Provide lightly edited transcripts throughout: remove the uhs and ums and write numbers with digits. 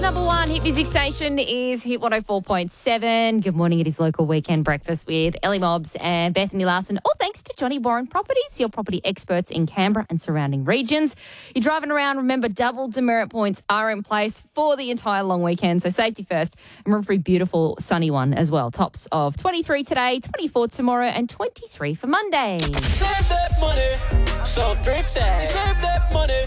number one hit music station is Hit 104.7. Good morning. It is Local Weekend Breakfast with Ellie Mobbs and Bethany Larson. All thanks to Johnny Warren Properties, your property experts in Canberra and surrounding regions. You're driving around, remember double demerit points are in place for the entire long weekend. So safety first. And we're for a beautiful sunny one as well. Tops of 23 today, 24 tomorrow and 23 for Monday. Save that money, so thrifty. Save that money.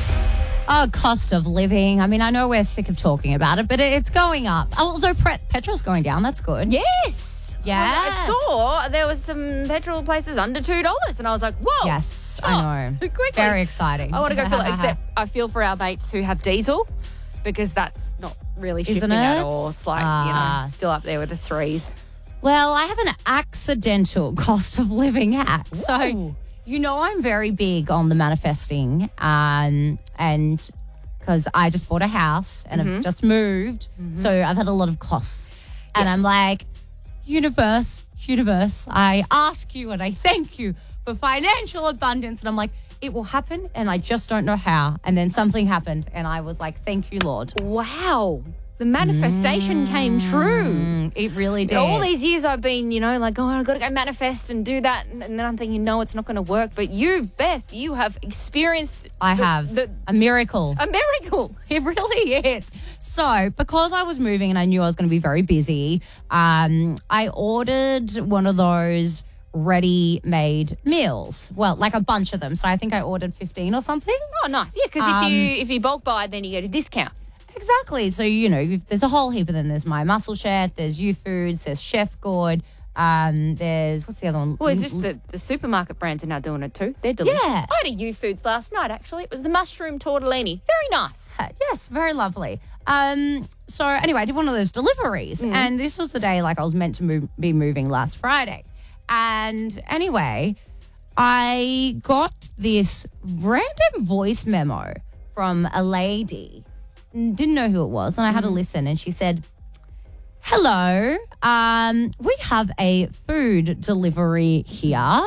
Oh, cost of living. I mean, I know we're sick of talking about it, but it's going up. Although petrol's going down, that's good. Yes. Yes. I saw there was some petrol places under $2 and I was like, whoa. Yes, I know. Quickly. Very exciting. I want to go fill it, except I feel for our mates who have diesel because that's not really shifting Isn't it? at all. It's like, still up there with the threes. Well, I have an accidental cost of living hack. So, I'm very big on the manifesting and because I just bought a house and I've just moved. So I've had a lot of costs. And I'm like, universe, I ask you and I thank you for financial abundance. And I'm like, it will happen and I just don't know how. And then something happened and I was like, thank you, Lord. Wow. The manifestation came true. It really did. All these years I've been, like, I've got to go manifest and do that. And then I'm thinking, no, it's not going to work. But you, Beth, you have experienced a miracle. A miracle. It really is. So, because I was moving and I knew I was going to be very busy, I ordered one of those ready-made meals. Well, like a bunch of them. So I think I ordered 15 or something. Oh, nice. Yeah, because if you bulk buy, then you get a discount. Exactly. So, there's a whole heap of them. There's My Muscle Chef, there's YouFoods, there's Chef Good, there's, what's the other one? Well, it's just the supermarket brands are now doing it too. They're delicious. Yeah. I had a YouFoods last night, actually. It was the mushroom tortellini. Very nice. Yes, very lovely. So, anyway, I did one of those deliveries, and this was the day, I was meant to be moving last Friday. And anyway, I got this random voice memo from a lady. Didn't know who it was, and I had to listen, and she said, hello, we have a food delivery here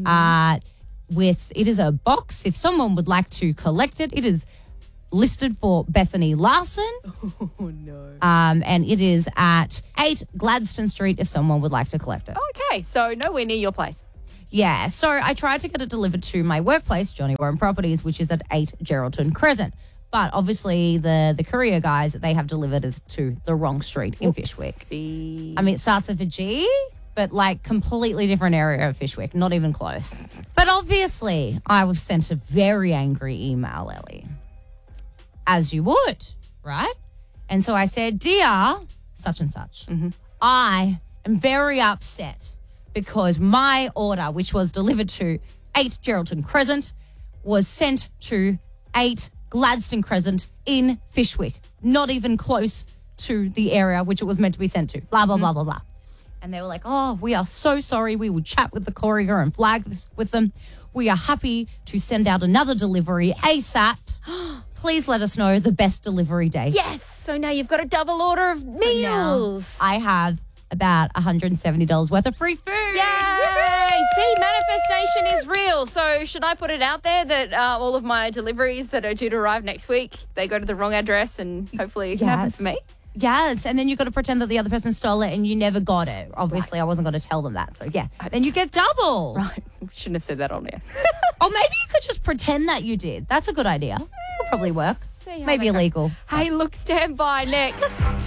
it is a box. If someone would like to collect it, it is listed for Bethany Larson. Oh, no. And it is at 8 Gladstone Street if someone would like to collect it. Okay, so nowhere near your place. Yeah, so I tried to get it delivered to my workplace, Johnny Warren Properties, which is at 8 Geraldton Crescent. But obviously the courier guys, they have delivered it to the wrong street in Fyshwick. I mean, it starts with a G, but completely different area of Fyshwick, not even close. But obviously, I was sent a very angry email, Ellie. As you would, right? And so I said, dear such and such, I am very upset because my order, which was delivered to 8 Geraldton Crescent, was sent to 8 Gladstone Crescent in Fyshwick, not even close to the area which it was meant to be sent to, blah, blah, blah, blah, blah. And they were like, oh, we are so sorry. We will chat with the courier and flag this with them. We are happy to send out another delivery ASAP. Please let us know the best delivery day. Yes. So now you've got a double order of meals. I have about $170 worth of free food. Yay! See, manifestation is real. So should I put it out there that all of my deliveries that are due to arrive next week, they go to the wrong address and hopefully it can happen for me? Yes, and then you've got to pretend that the other person stole it and you never got it. Obviously, I wasn't going to tell them that. So, yeah, then you get double. Right. Shouldn't have said that on there. Or maybe you could just pretend that you did. That's a good idea. It'll probably work. Maybe illegal. Hey, look, stand by next.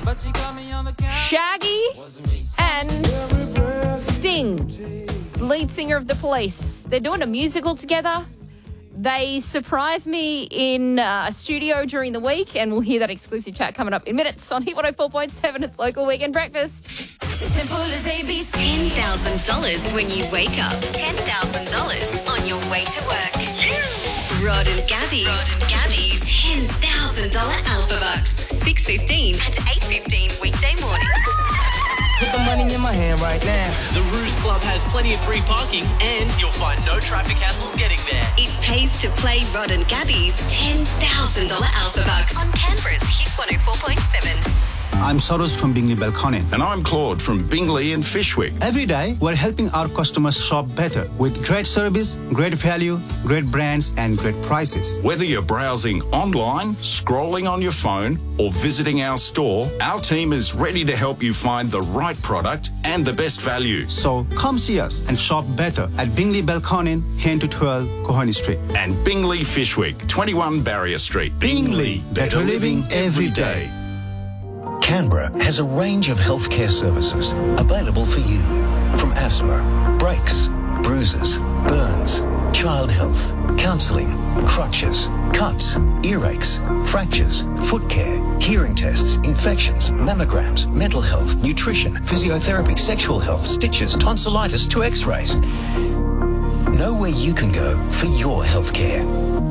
Shaggy and Sting, lead singer of The Police. They're doing a musical together. They surprised me in a studio during the week, and we'll hear that exclusive chat coming up in minutes on Hit 104.7. It's Local Weekend Breakfast. Simple as ABC. $10,000 when you wake up. $10,000 on your way to work. Rod and Gabby's $10,000 Alpha Bucks. 6:15 and 8:15 weekday mornings. Put the money in my hand right now. The Ruse Club has plenty of free parking and you'll find no traffic hassles getting there. It pays to play Rod and Gabby's $10,000 Alpha Bucks on Canberra's Hit 104.7. I'm Sarosh from Bingley Belconnen. And I'm Claude from Bingley and Fishwick. Every day, we're helping our customers shop better with great service, great value, great brands, and great prices. Whether you're browsing online, scrolling on your phone, or visiting our store, our team is ready to help you find the right product and the best value. So come see us and shop better at Bingley Belconnen, 10 to 12 Cohony Street. And Bingley Fishwick, 21 Barrier Street. Bingley, better living every day. Canberra has a range of healthcare services available for you. From asthma, brakes, bruises, burns, child health, counselling, crutches, cuts, earaches, fractures, foot care, hearing tests, infections, mammograms, mental health, nutrition, physiotherapy, sexual health, stitches, tonsillitis to x-rays. Know where you can go for your healthcare.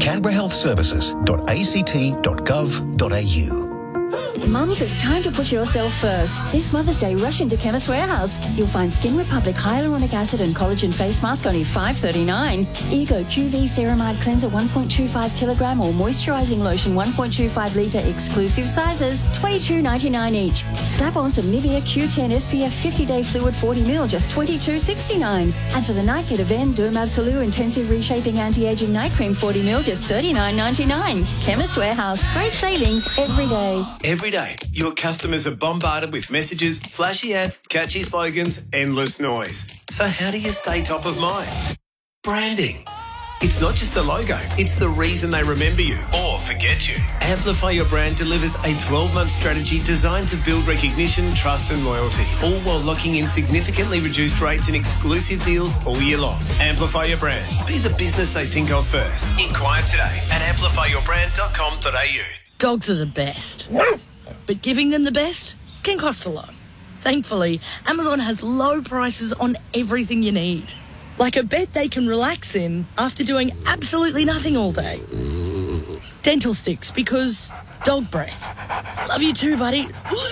canberrahealthservices.act.gov.au. Mums, it's time to put yourself first. This Mother's Day, rush into Chemist Warehouse. You'll find Skin Republic Hyaluronic Acid and Collagen Face Mask only $5.39. Ego QV Ceramide Cleanser 1.25 kilogram or Moisturising Lotion 1.25 litre exclusive sizes, $22.99 each. Slap on some Nivea Q10 SPF 50-day fluid 40ml, just $22.69. And for the night, get Aven Derm Absolute Intensive Reshaping Anti-Aging Night Cream 40ml, just $39.99. Chemist Warehouse. Great savings every day. Every day, your customers are bombarded with messages, flashy ads, catchy slogans, endless noise. So how do you stay top of mind? Branding. It's not just a logo, it's the reason they remember you or forget you. Amplify Your Brand delivers a 12-month strategy designed to build recognition, trust and loyalty, all while locking in significantly reduced rates and exclusive deals all year long. Amplify Your Brand. Be the business they think of first. Inquire today at amplifyyourbrand.com.au. Dogs are the best, but giving them the best can cost a lot. Thankfully, Amazon has low prices on everything you need. Like a bed they can relax in after doing absolutely nothing all day. Dental sticks because dog breath. Love you too, buddy.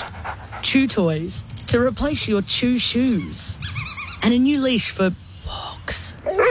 Chew toys to replace your chew shoes. And a new leash for walks.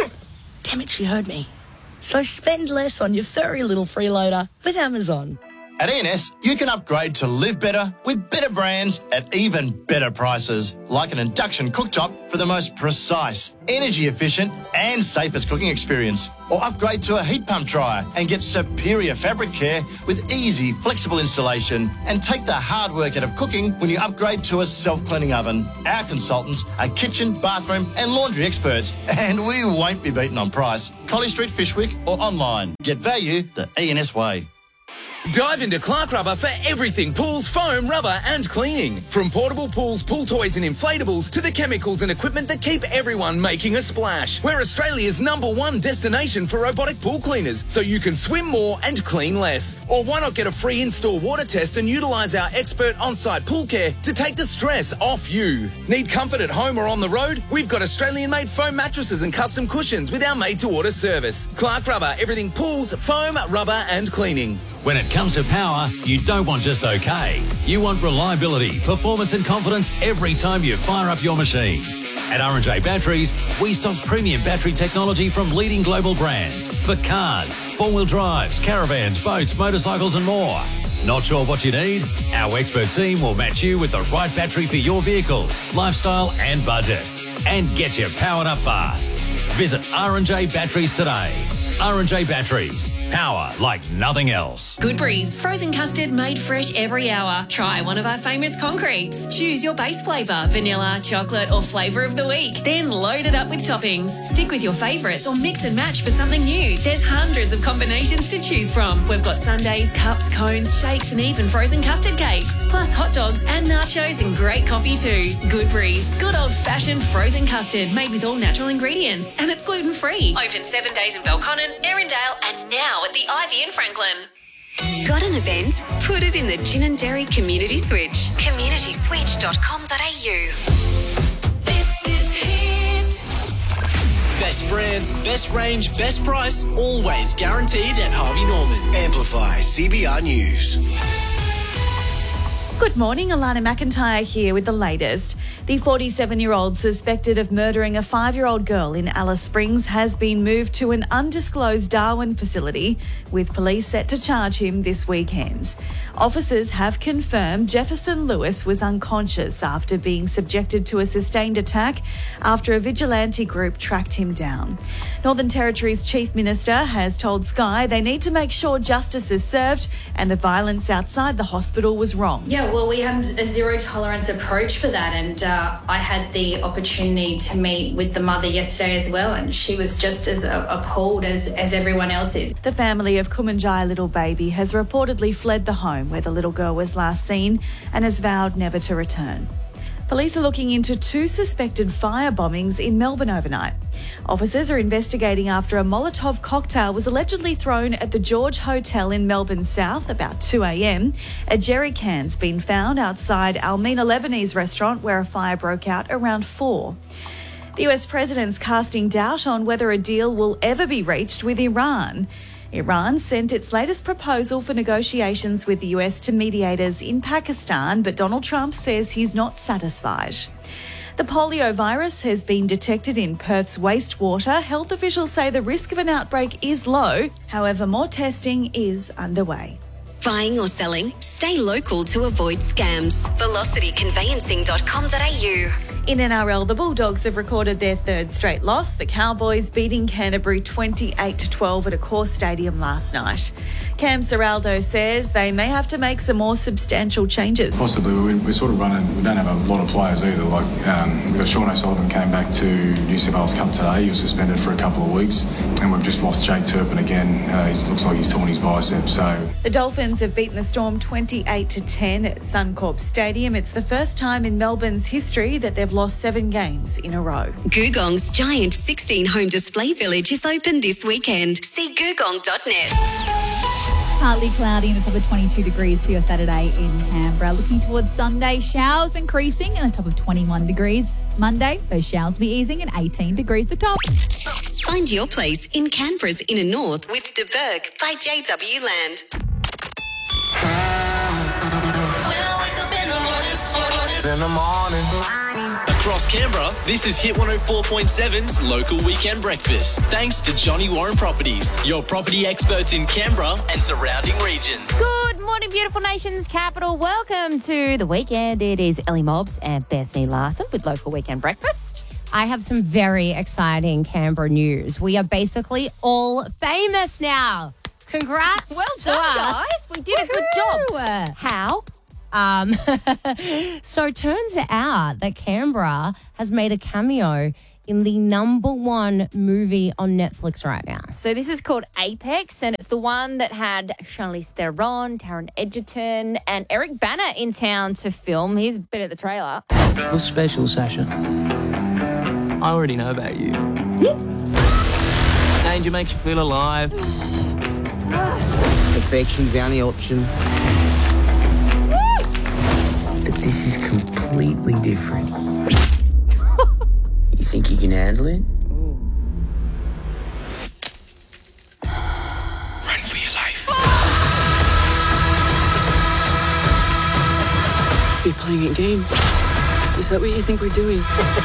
Damn it, she heard me. So spend less on your furry little freeloader with Amazon. At ENS, you can upgrade to live better with better brands at even better prices, like an induction cooktop for the most precise, energy efficient and safest cooking experience. Or upgrade to a heat pump dryer and get superior fabric care with easy, flexible installation, and take the hard work out of cooking when you upgrade to a self-cleaning oven. Our consultants are kitchen, bathroom and laundry experts, and we won't be beaten on price. Collie Street, Fishwick or online. Get value the ENS way. Dive into Clark Rubber for everything pools, foam, rubber and cleaning. From portable pools, pool toys and inflatables to the chemicals and equipment that keep everyone making a splash. We're Australia's #1 destination for robotic pool cleaners, so you can swim more and clean less. Or why not get a free in-store water test and utilise our expert on-site pool care to take the stress off you. Need comfort at home or on the road? We've got Australian-made foam mattresses and custom cushions with our made-to-order service. Clark Rubber, everything pools, foam, rubber and cleaning. When it comes to power, you don't want just okay. You want reliability, performance and confidence every time you fire up your machine. At R&J Batteries, we stock premium battery technology from leading global brands for cars, four-wheel drives, caravans, boats, motorcycles and more. Not sure what you need? Our expert team will match you with the right battery for your vehicle, lifestyle and budget. And get you powered up fast. Visit R&J Batteries today. R&J Batteries. Power like nothing else. Goodberry's frozen custard made fresh every hour. Try one of our favourite concretes. Choose your base flavour, vanilla, chocolate or flavour of the week. Then load it up with toppings. Stick with your favourites or mix and match for something new. There's hundreds of combinations to choose from. We've got sundaes, cups, cones, shakes and even frozen custard cakes. Plus hot dogs and nachos and great coffee too. Goodberry's. Good old-fashioned frozen custard made with all natural ingredients and it's gluten-free. Open 7 days in Belconnen, Erindale and now at the Ivy in Franklin. Got an event? Put it in the Ginninderry Community Switch. communityswitch.com.au. This is Hit. Best brands, best range, best price, always guaranteed at Harvey Norman. Amplify CBR News. Good morning, Alana McIntyre here with the latest. The 47-year-old suspected of murdering a 5-year-old girl in Alice Springs has been moved to an undisclosed Darwin facility, with police set to charge him this weekend. Officers have confirmed Jefferson Lewis was unconscious after being subjected to a sustained attack after a vigilante group tracked him down. Northern Territory's Chief Minister has told Sky they need to make sure justice is served and the violence outside the hospital was wrong. Yeah, well, we have a zero tolerance approach for that, and I had the opportunity to meet with the mother yesterday as well, and she was just as appalled as everyone else is. The family of Kumanjai little baby has reportedly fled the home where the little girl was last seen and has vowed never to return. Police are looking into 2 suspected fire bombings in Melbourne overnight. Officers are investigating after a Molotov cocktail was allegedly thrown at the George Hotel in Melbourne South about 2 a.m. A jerry can's been found outside Almina Lebanese restaurant where a fire broke out around 4. The US president's casting doubt on whether a deal will ever be reached with Iran. Iran sent its latest proposal for negotiations with the US to mediators in Pakistan, but Donald Trump says he's not satisfied. The polio virus has been detected in Perth's wastewater. Health officials say the risk of an outbreak is low. However, more testing is underway. Buying or selling? Stay local to avoid scams. velocityconveyancing.com.au. In NRL, the Bulldogs have recorded their 3rd straight loss, the Cowboys beating Canterbury 28-12 at a core stadium last night. Cam Serraldo says they may have to make some more substantial changes. Possibly. We're sort of running, we don't have a lot of players either. Like, we've got Sean O'Sullivan came back to New South Wales Cup today. He was suspended for a couple of weeks. And we've just lost Jake Turpin again. He looks like he's torn his bicep. So the Dolphins have beaten the Storm 28-10 at Suncorp Stadium. It's the first time in Melbourne's history that they've lost 7 games in a row. Googong's giant 16-home display village is open this weekend. See googong.net. Partly cloudy and a top of 22 degrees for your Saturday in Canberra. Looking towards Sunday, showers increasing and a top of 21 degrees. Monday, those showers will be easing and 18 degrees the top. Find your place in Canberra's inner north with De Burg by JW Land. In the morning. Across Canberra, this is Hit 104.7's Local Weekend Breakfast. Thanks to Johnny Warren Properties, your property experts in Canberra and surrounding regions. Good morning, beautiful nation's capital. Welcome to the weekend. It is Ellie Mobbs and Bethany Larson with Local Weekend Breakfast. I have some very exciting Canberra news. We are basically all famous now. Congrats Well to done, us. guys. We did a good job. How? So it turns out that Canberra has made a cameo in the #1 movie on Netflix right now. So this is called Apex, and it's the one that had Charlize Theron, Taron Egerton, and Eric Bana in town to film. Here's a bit of the trailer. What's special, Sasha? I already know about you. Danger makes you feel alive. Perfection's the only option. But this is completely different. You think you can handle it? Run for your life. We're playing a game. Is that what you think we're doing?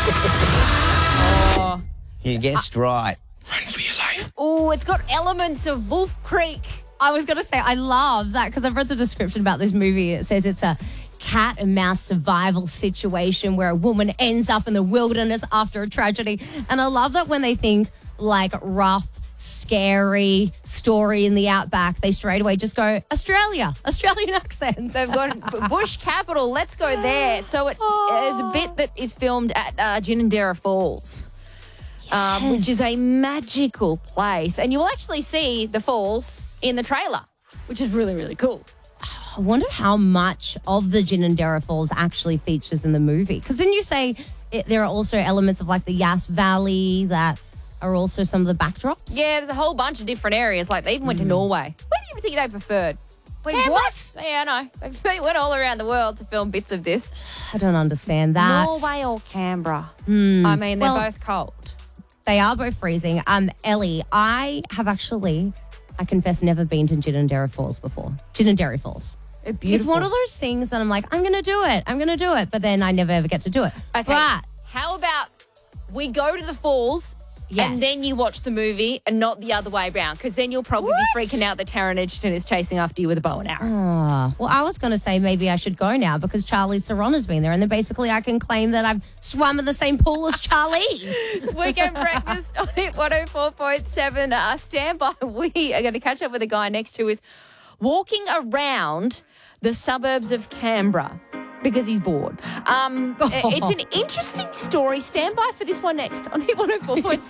You guessed right. Oh, it's got elements of Wolf Creek. I was going to say, I love that because I've read the description about this movie. It says it's a cat and mouse survival situation where a woman ends up in the wilderness after a tragedy. And I love that when they think like rough, scary story in the outback, they straight away just go, Australian accents. They've got Bush Capital. Let's go there. So it is a bit that is filmed at Ginninderra Falls. Which is a magical place. And you will actually see the falls in the trailer, which is really, really cool. I wonder how much of the Ginninderra Falls actually features in the movie. Because didn't you say there are also elements of like the Yass Valley that are also some of the backdrops? Yeah, there's a whole bunch of different areas. Like they even went to Norway. Where do you think they preferred? Wait, Canberra? what? Yeah, I know. They went all around the world to film bits of this. I don't understand that. Norway or Canberra? I mean, they're both cold. They are both freezing. Ellie, I have actually, I confess, never been to Ginninderra Falls before. Ginninderra Falls. It's one of those things that I'm like, I'm going to do it. But then I never ever get to do it. Okay. But how about we go to the falls and then you watch the movie and not the other way around? Because then you'll probably be freaking out that Taron Egerton is chasing after you with a bow and arrow. Oh, well, I was going to say maybe I should go now because Charlize Theron has been there, and then basically I can claim that I've swum in the same pool as Charlize. It's Weekend Breakfast on Hit 104.7. Stand by. We are going to catch up with a guy next who is walking around the suburbs of Canberra because he's bored. It's an interesting story. Stand by for this one next on Hit 104.7.